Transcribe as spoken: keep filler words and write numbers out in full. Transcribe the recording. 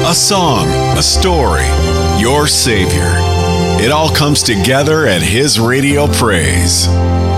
a song, a story, your Savior. It all comes together at His Radio Praise.